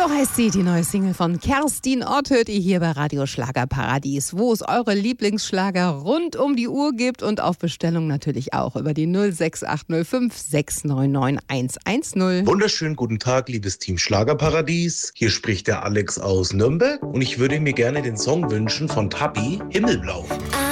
So heißt sie, die neue Single von Kerstin Ott, hört ihr hier bei Radio Schlagerparadies, wo es eure Lieblingsschlager rund um die Uhr gibt und auf Bestellung natürlich auch über die 06805 699 110. Wunderschönen guten Tag, liebes Team Schlagerparadies. Hier spricht der Alex aus Nürnberg und ich würde mir gerne den Song wünschen von Tabi, Himmelblau.